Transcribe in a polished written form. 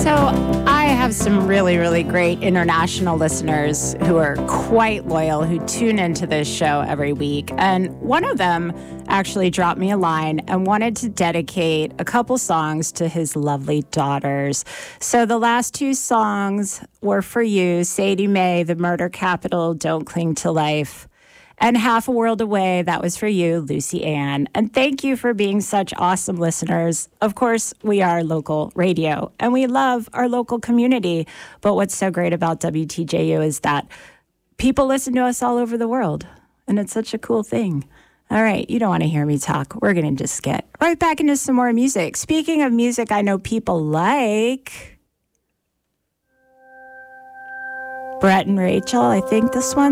So I have some really, really great international listeners who are quite loyal, who tune into this show every week. And one of them actually dropped me a line and wanted to dedicate a couple songs to his lovely daughters. So the last two songs were for you, Sadie Mae, The Murder Capital, Don't Cling to Life. And Half a World Away, that was for you, Lucy Ann. And thank you for being such awesome listeners. Of course, we are local radio, and we love our local community. But what's so great about WTJU is that people listen to us all over the world, and it's such a cool thing. All right, you don't want to hear me talk. We're going to just get right back into some more music. Speaking of music I know people like, Brett and Rachel, I think this one.